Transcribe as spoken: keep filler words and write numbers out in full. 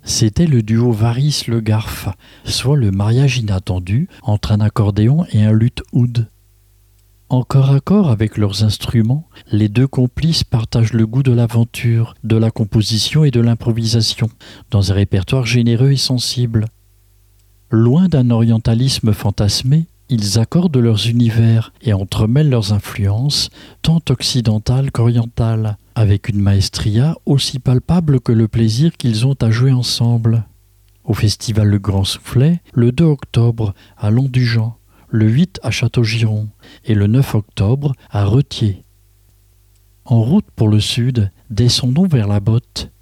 C'était le duo Varis-Le Garf, soit le mariage inattendu entre un accordéon et un luth-oud. En corps à corps avec leurs instruments, les deux complices partagent le goût de l'aventure, de la composition et de l'improvisation, dans un répertoire généreux et sensible. Loin d'un orientalisme fantasmé, ils accordent leurs univers et entremêlent leurs influences, tant occidentales qu'orientales, avec une maestria aussi palpable que le plaisir qu'ils ont à jouer ensemble. Au festival Le Grand Soufflet, le deux octobre à Lons-du-Jean, le huit à Châteaugiron et le neuf octobre à Retiers. En route pour le sud, descendons vers la Botte,